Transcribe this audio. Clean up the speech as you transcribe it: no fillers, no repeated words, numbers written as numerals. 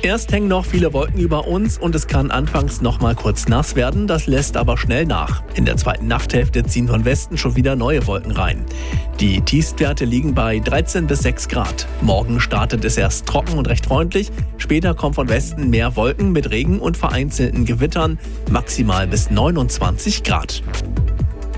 Erst hängen noch viele Wolken über uns und es kann anfangs noch mal kurz nass werden, das lässt aber schnell nach. In der zweiten Nachthälfte ziehen von Westen schon wieder neue Wolken rein. Die Tiefstwerte liegen bei 13 bis 6 Grad. Morgen startet es erst trocken und recht freundlich, später kommen von Westen mehr Wolken mit Regen und vereinzelten Gewittern, maximal bis 29 Grad.